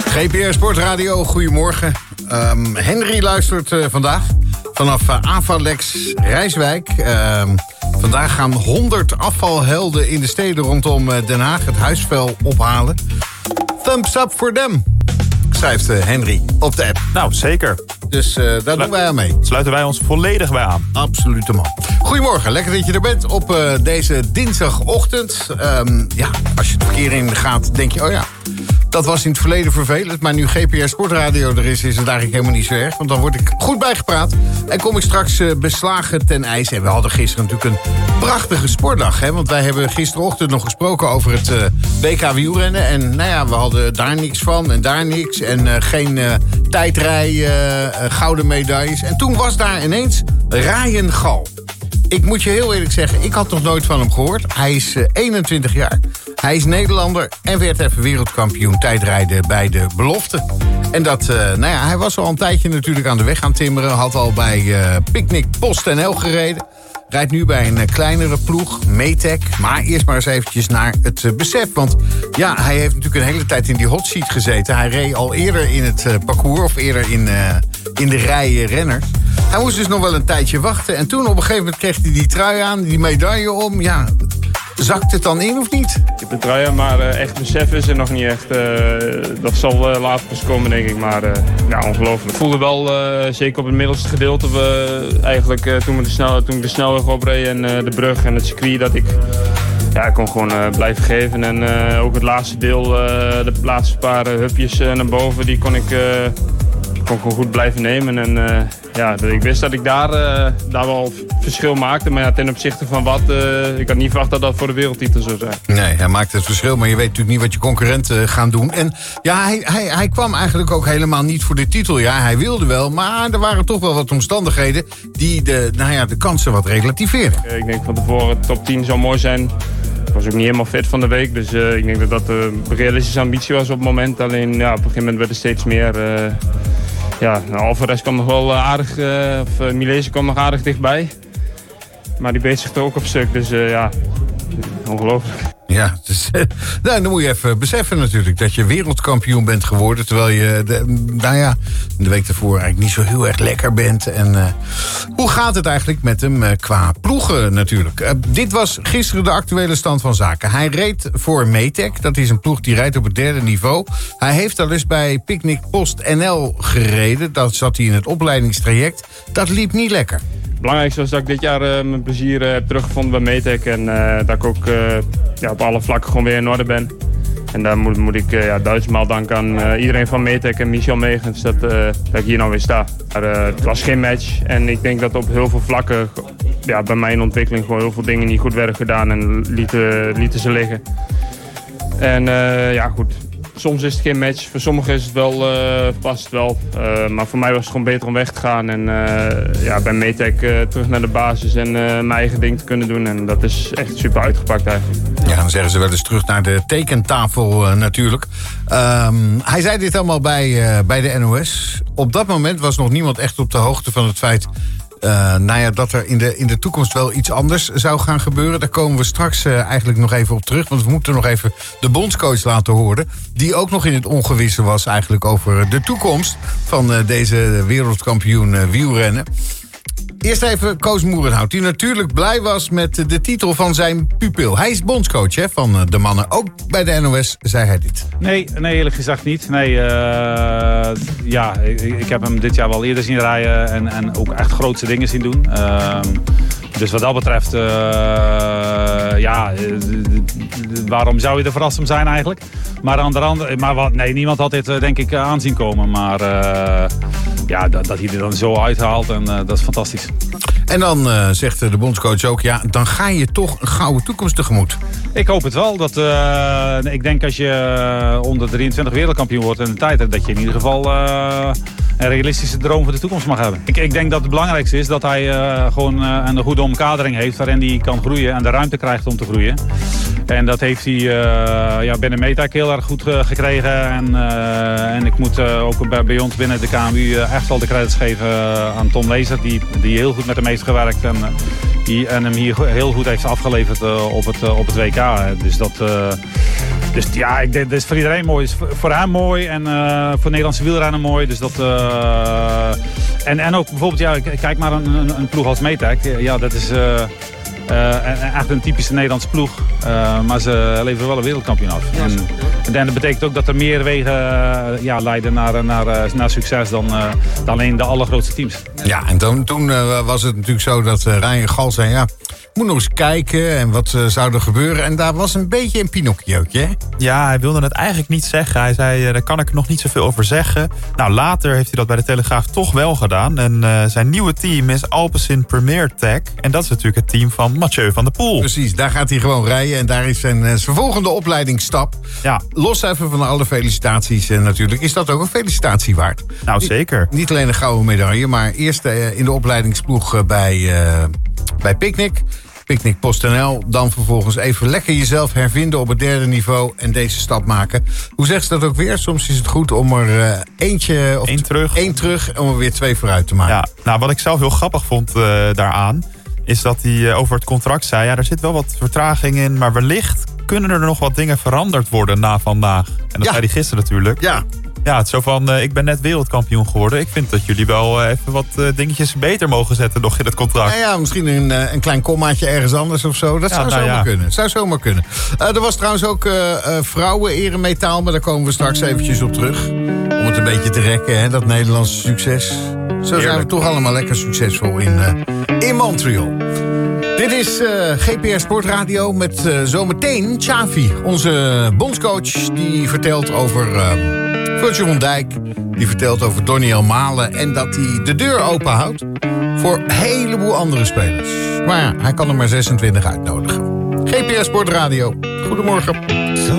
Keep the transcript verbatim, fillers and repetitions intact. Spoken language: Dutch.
G P R Sportradio, goedemorgen. Um, Henry luistert uh, vandaag vanaf uh, Avalex Rijswijk. Um, vandaag gaan honderd afvalhelden in de steden rondom uh, Den Haag het huisvuil ophalen. Thumbs up for them, schrijft uh, Henry op de app. Nou, zeker. Dus uh, daar Slu- doen wij aan mee. Sluiten wij ons volledig bij aan. Absoluut, man. Goedemorgen, lekker dat je er bent op uh, deze dinsdagochtend. Um, ja, als je het verkeer in gaat, denk je, oh ja, dat was in het verleden vervelend. Maar nu G P R Sportradio er is, is het eigenlijk helemaal niet zo erg. Want dan word ik goed bijgepraat. En kom ik straks uh, beslagen ten ijs. En we hadden gisteren natuurlijk een prachtige sportdag. Hè? Want wij hebben gisterochtend nog gesproken over het uh, W K wielrennen. En nou ja, we hadden daar niks van en daar niks. En uh, geen uh, tijdrij, uh, uh, gouden medailles. En toen was daar ineens Ryan Gal. Ik moet je heel eerlijk zeggen, ik had nog nooit van hem gehoord. Hij is uh, eenentwintig jaar. Hij is Nederlander en werd even wereldkampioen tijdrijden bij de belofte. En dat, uh, nou ja, hij was al een tijdje natuurlijk aan de weg gaan timmeren. Had al bij uh, Picnic PostNL gereden. Rijdt nu bij een uh, kleinere ploeg, Metec. Maar eerst maar eens eventjes naar het uh, besef. Want ja, hij heeft natuurlijk een hele tijd in die hot seat gezeten. Hij reed al eerder in het uh, parcours of eerder in, uh, in de rij uh, renners. Hij moest dus nog wel een tijdje wachten. En toen op een gegeven moment kreeg hij die trui aan, die medaille om. Ja, zakt het dan in of niet? Ik heb een trui aan, maar uh, echt besef is er nog niet echt. Uh, dat zal uh, later pas komen, denk ik. Maar uh, ja, ongelooflijk. Ik voelde wel, uh, zeker op het middelste gedeelte, we, eigenlijk uh, toen, we de snel, toen ik de snelweg opreed en uh, de brug en het circuit, dat ik, ja, ik kon gewoon uh, blijven geven. En uh, ook het laatste deel, uh, de laatste paar uh, hupjes uh, naar boven, die kon ik, uh, kon ik gewoon goed blijven nemen. En uh, ja, ik wist dat ik daar, uh, daar wel verschil maakte. Maar ja, ten opzichte van wat, uh, ik had niet verwacht dat dat voor de wereldtitel zou zijn. Nee, hij maakt het verschil, maar je weet natuurlijk niet wat je concurrenten gaan doen. En ja, hij, hij, hij kwam eigenlijk ook helemaal niet voor de titel. Ja, hij wilde wel, maar er waren toch wel wat omstandigheden die de, nou ja, de kansen wat relativeerden. Ik denk van tevoren top tien zou mooi zijn. Ik was ook niet helemaal fit van de week, dus uh, ik denk dat dat een realistische ambitie was op het moment. Alleen ja, op een gegeven moment werd er steeds meer. Uh, Ja, nou, Alvarez kwam nog wel aardig, uh, of uh, Milese kwam nog aardig dichtbij. Maar die beet zich er ook op stuk, dus uh, ja, ongelooflijk. Ja, dus, nou, dan moet je even beseffen natuurlijk dat je wereldkampioen bent geworden. Terwijl je, de, nou ja, de week daarvoor eigenlijk niet zo heel erg lekker bent. En uh, hoe gaat het eigenlijk met hem uh, qua ploegen natuurlijk? Uh, dit was gisteren de actuele stand van zaken. Hij reed voor Metec, dat is een ploeg die rijdt op het derde niveau. Hij heeft al eens bij Picnic PostNL gereden. Dat zat hij in het opleidingstraject. Dat liep niet lekker. Het belangrijkste was dat ik dit jaar uh, mijn plezier uh, heb teruggevonden bij Metec. En uh, dat ik ook uh, ja, op alle vlakken gewoon weer in orde ben. En daar moet, moet ik uh, ja, duizendmaal danken aan uh, iedereen van Metec en Michel Megens dat, uh, dat ik hier nou weer sta. Maar, uh, het was geen match en ik denk dat op heel veel vlakken ja, bij mijn ontwikkeling gewoon heel veel dingen niet goed werden gedaan en lieten, lieten ze liggen. En uh, ja goed. Soms is het geen match, voor sommigen is het wel, uh, past het wel. Uh, maar voor mij was het gewoon beter om weg te gaan. En uh, ja, bij Metec uh, terug naar de basis en uh, mijn eigen ding te kunnen doen. En dat is echt super uitgepakt eigenlijk. Ja, dan zeggen ze wel eens terug naar de tekentafel uh, natuurlijk. Um, hij zei dit allemaal bij, uh, bij de N O S. Op dat moment was nog niemand echt op de hoogte van het feit Uh, nou ja, dat er in de, in de toekomst wel iets anders zou gaan gebeuren. Daar komen we straks uh, eigenlijk nog even op terug. Want we moeten nog even de bondscoach laten horen. Die ook nog in het ongewisse was eigenlijk over de toekomst van uh, deze wereldkampioen uh, wielrennen. Eerst even Koos Moerenhout, die natuurlijk blij was met de titel van zijn pupil. Hij is bondscoach hè, van de mannen. Ook bij de N O S zei hij dit. Nee, nee eerlijk gezegd niet. Nee, uh, ja, ik, ik heb hem dit jaar wel eerder zien rijden en, en ook echt grootste dingen zien doen. Uh, dus wat dat betreft, uh, ja, waarom zou je er verrast om zijn eigenlijk? Maar aan de andere, maar wat, nee, niemand had dit denk ik aanzien komen. Maar uh, ja, dat, dat hij er dan zo uithaalt en uh, dat is fantastisch. En dan uh, zegt de bondscoach ook, ja, dan ga je toch een gouden toekomst tegemoet. Ik hoop het wel. Dat, uh, ik denk als je onder drieëntwintig wereldkampioen wordt in de tijd, dat je in ieder geval uh, een realistische droom voor de toekomst mag hebben. Ik, ik denk dat het belangrijkste is dat hij uh, gewoon uh, een goede omkadering heeft waarin hij kan groeien en de ruimte krijgt om te groeien. En dat heeft hij uh, ja, binnen Metec heel erg goed uh, gekregen. En, uh, en ik moet uh, ook bij, bij ons binnen de K M U uh, echt wel de credits geven uh, aan Tom Lezer, die, die heel goed met hem heeft gewerkt en, uh, die, en hem hier heel goed heeft afgeleverd uh, op, het, uh, op het W K. Dus dat, uh, Dus ja, ik denk, dat is voor iedereen mooi. Het is voor hem mooi en uh, voor Nederlandse wielrennen mooi. Dus dat, uh, en, en ook bijvoorbeeld, ja, kijk maar een, een, een ploeg als Metec. Ja, dat is uh, uh, echt een typische Nederlandse ploeg. Uh, maar ze leveren wel een wereldkampioen af. Ja, en, en dat betekent ook dat er meer wegen uh, ja, leiden naar, naar, naar succes dan, uh, dan alleen de allergrootste teams. Ja, en toen, toen uh, was het natuurlijk zo dat uh, Ryan Gal zei... ja, moet nog eens kijken en wat uh, zou er gebeuren. En daar was een beetje een Pinocchiootje, hè? Ja, hij wilde het eigenlijk niet zeggen. Hij zei, uh, daar kan ik nog niet zoveel over zeggen. Nou, later heeft hij dat bij de Telegraaf toch wel gedaan. En uh, zijn nieuwe team is Alpecin Premier Tech. En dat is natuurlijk het team van Mathieu van der Poel. Precies, daar gaat hij gewoon rijden. En daar is zijn, uh, zijn volgende opleidingsstap. Ja. Los even van alle felicitaties. En natuurlijk is dat ook een felicitatie waard. Nou, zeker. Niet, niet alleen een gouden medaille, maar eerst uh, in de opleidingsploeg uh, bij, uh, bij Picnic. Picnic PostNL, dan vervolgens even lekker jezelf hervinden op het derde niveau en deze stap maken. Hoe zegt ze dat ook weer? Soms is het goed om er uh, eentje of Eén terug. één terug om er weer twee vooruit te maken. Ja, nou, wat ik zelf heel grappig vond uh, daaraan, is dat hij uh, over het contract zei, ja, er zit wel wat vertraging in, maar wellicht kunnen er nog wat dingen veranderd worden na vandaag. En dat ja. zei hij gisteren natuurlijk. Ja. Ja, het is zo van, uh, ik ben net wereldkampioen geworden. Ik vind dat jullie wel uh, even wat uh, dingetjes beter mogen zetten nog in het contract. Nou ja, misschien een, uh, een klein kommaatje ergens anders of zo. Dat ja, zou nou zomaar ja. kunnen. Zou zomaar kunnen. Uh, er was trouwens ook uh, uh, vrouwen-eremetaal, maar daar komen we straks eventjes op terug. Om het een beetje te rekken, hè, dat Nederlandse succes. Zo zijn Heerlijk. we toch allemaal lekker succesvol in, uh, in Montreal. Dit is uh, G P R Sportradio met uh, zometeen Xavi, onze bondscoach, die vertelt over uh, Virgil van Dijk. Die vertelt over Doniel Malen en dat hij de deur open houdt voor een heleboel andere spelers. Maar ja, hij kan er maar zesentwintig uitnodigen. G P R Sportradio, goedemorgen. So